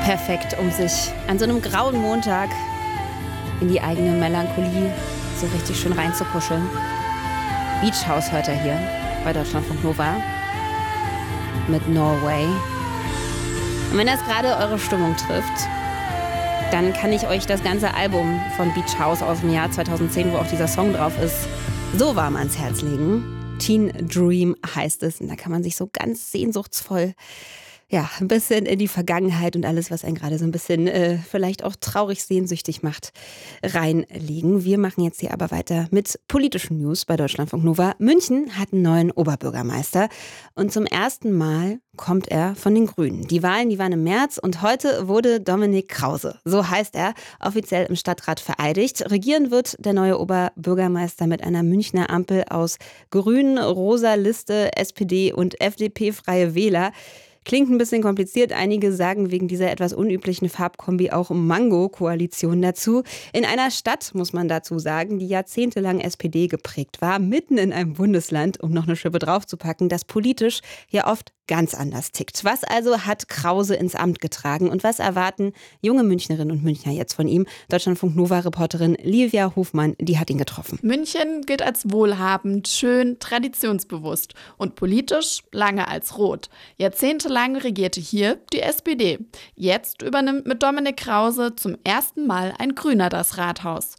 perfekt, um sich an so einem grauen Montag in die eigene Melancholie so richtig schön reinzukuscheln. Beach House hört ihr hier bei Deutschlandfunk Nova mit Norway. Und wenn das gerade eure Stimmung trifft, dann kann ich euch das ganze Album von Beach House aus dem Jahr 2010, wo auch dieser Song drauf ist, so warm ans Herz legen. Teen Dream heißt es. Und da kann man sich so ganz sehnsuchtsvoll ein bisschen in die Vergangenheit und alles, was einen gerade so ein bisschen vielleicht auch traurig sehnsüchtig macht, reinlegen. Wir machen jetzt hier aber weiter mit politischen News bei Deutschlandfunk Nova. München hat einen neuen Oberbürgermeister und zum ersten Mal kommt er von den Grünen. Die Wahlen, die waren im März und heute wurde Dominik Krause, so heißt er, offiziell im Stadtrat vereidigt. Regieren wird der neue Oberbürgermeister mit einer Münchner Ampel aus Grünen, Rosa Liste, SPD und FDP Freie Wähler. Klingt ein bisschen kompliziert. Einige sagen wegen dieser etwas unüblichen Farbkombi auch Mango-Koalition dazu. In einer Stadt, muss man dazu sagen, die jahrzehntelang SPD geprägt war, mitten in einem Bundesland, um noch eine Schippe draufzupacken, das politisch ja oft ganz anders tickt. Was also hat Krause ins Amt getragen und was erwarten junge Münchnerinnen und Münchner jetzt von ihm? Deutschlandfunk Nova-Reporterin Livia Hofmann, die hat ihn getroffen. München gilt als wohlhabend, schön, traditionsbewusst und politisch lange als rot. Jahrzehntelang regierte hier die SPD. Jetzt übernimmt mit Dominik Krause zum ersten Mal ein Grüner das Rathaus.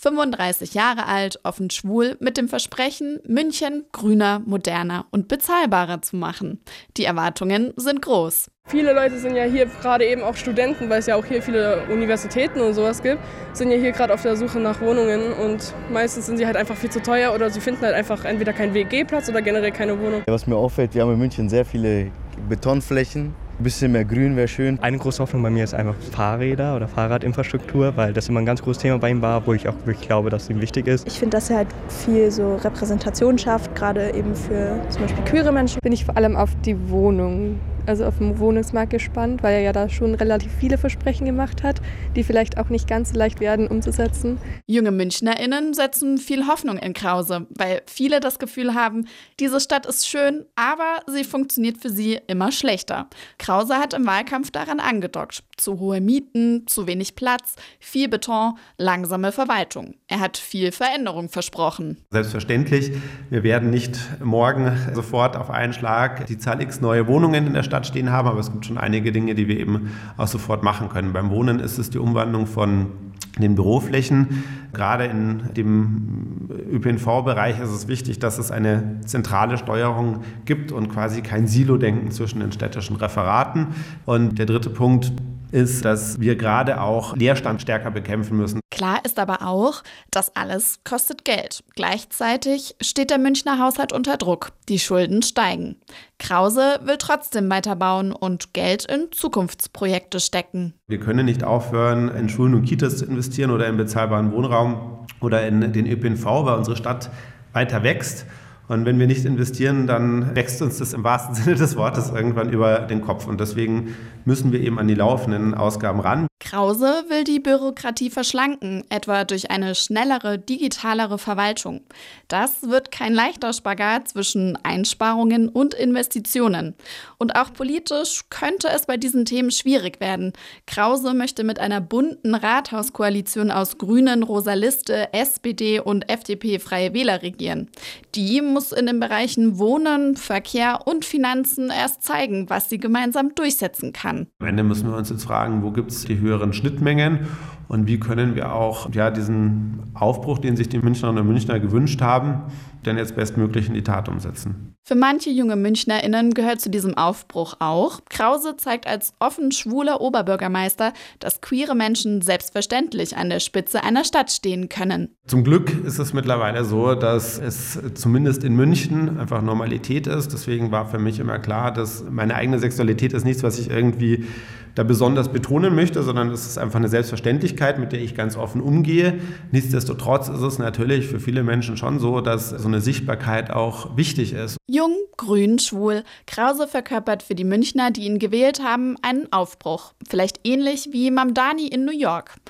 35 Jahre alt, offen schwul, mit dem Versprechen, München grüner, moderner und bezahlbarer zu machen. Die Erwartungen sind groß. Viele Leute sind ja hier gerade eben auch Studenten, weil es ja auch hier viele Universitäten und sowas gibt, sind ja hier gerade auf der Suche nach Wohnungen und meistens sind sie halt einfach viel zu teuer oder sie finden halt einfach entweder keinen WG-Platz oder generell keine Wohnung. Was mir auffällt, wir haben in München sehr viele Betonflächen. Ein bisschen mehr Grün wäre schön. Eine große Hoffnung bei mir ist einfach Fahrräder oder Fahrradinfrastruktur, weil das immer ein ganz großes Thema bei ihm war, wo ich auch wirklich glaube, dass es ihm wichtig ist. Ich finde, dass er halt viel so Repräsentation schafft, gerade eben für zum Beispiel queere Menschen. Bin ich vor allem auf die Wohnung, also auf den Wohnungsmarkt gespannt, weil er ja da schon relativ viele Versprechen gemacht hat, die vielleicht auch nicht ganz so leicht werden umzusetzen. Junge MünchnerInnen setzen viel Hoffnung in Krause, weil viele das Gefühl haben, diese Stadt ist schön, aber sie funktioniert für sie immer schlechter. Krause hat im Wahlkampf daran angedockt. Zu hohe Mieten, zu wenig Platz, viel Beton, langsame Verwaltung. Er hat viel Veränderung versprochen. Selbstverständlich, wir werden nicht morgen sofort auf einen Schlag die Zahl X neue Wohnungen in der Stadt stehen haben, aber es gibt schon einige Dinge, die wir eben auch sofort machen können. Beim Wohnen ist es die Umwandlung von den Büroflächen. Gerade in dem ÖPNV-Bereich ist es wichtig, dass es eine zentrale Steuerung gibt und quasi kein Silo-Denken zwischen den städtischen Referaten. Und der dritte Punkt ist, dass wir gerade auch Leerstand stärker bekämpfen müssen. Klar ist aber auch, das alles kostet Geld. Gleichzeitig steht der Münchner Haushalt unter Druck. Die Schulden steigen. Krause will trotzdem weiterbauen und Geld in Zukunftsprojekte stecken. Wir können nicht aufhören, in Schulen und Kitas zu investieren oder in bezahlbaren Wohnraum oder in den ÖPNV, weil unsere Stadt weiter wächst. Und wenn wir nicht investieren, dann wächst uns das im wahrsten Sinne des Wortes irgendwann über den Kopf. Und deswegen müssen wir eben an die laufenden Ausgaben ran. Krause will die Bürokratie verschlanken, etwa durch eine schnellere, digitalere Verwaltung. Das wird kein leichter Spagat zwischen Einsparungen und Investitionen. Und auch politisch könnte es bei diesen Themen schwierig werden. Krause möchte mit einer bunten Rathauskoalition aus Grünen, Rosa Liste, SPD und FDP Freie Wähler regieren. Die muss in den Bereichen Wohnen, Verkehr und Finanzen erst zeigen, was sie gemeinsam durchsetzen kann. Am Ende müssen wir uns jetzt fragen, wo gibt es die höheren Schnittmengen und wie können wir auch diesen Aufbruch, den sich die Münchnerinnen und Münchner gewünscht haben, denn jetzt bestmöglich in die Tat umsetzen. Für manche junge MünchnerInnen gehört zu diesem Aufbruch auch. Krause zeigt als offen schwuler Oberbürgermeister, dass queere Menschen selbstverständlich an der Spitze einer Stadt stehen können. Zum Glück ist es mittlerweile so, dass es zumindest in München einfach Normalität ist. Deswegen war für mich immer klar, dass meine eigene Sexualität ist nichts, was ich irgendwie da besonders betonen möchte, sondern es ist einfach eine Selbstverständlichkeit, mit der ich ganz offen umgehe. Nichtsdestotrotz ist es natürlich für viele Menschen schon so, dass so eine Sichtbarkeit auch wichtig ist. Jung, grün, schwul. Krause verkörpert für die Münchner, die ihn gewählt haben, einen Aufbruch. Vielleicht ähnlich wie Mamdani in New York.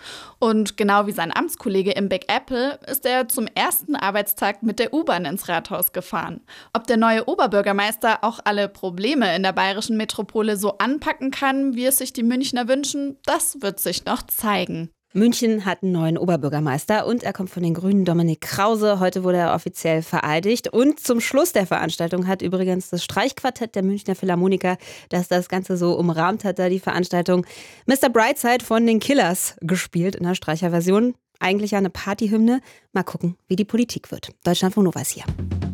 Und genau wie sein Amtskollege im Big Apple ist er zum ersten Arbeitstag mit der U-Bahn ins Rathaus gefahren. Ob der neue Oberbürgermeister auch alle Probleme in der bayerischen Metropole so anpacken kann, wie es sich die Münchner wünschen, das wird sich noch zeigen. München hat einen neuen Oberbürgermeister und er kommt von den Grünen, Dominik Krause. Heute wurde er offiziell vereidigt. Und zum Schluss der Veranstaltung hat übrigens das Streichquartett der Münchner Philharmoniker, das das Ganze so umrahmt hat, da die Veranstaltung, Mr. Brightside von den Killers gespielt in der Streicherversion. Eigentlich ja eine Partyhymne. Mal gucken, wie die Politik wird. Deutschlandfunk Nova ist hier.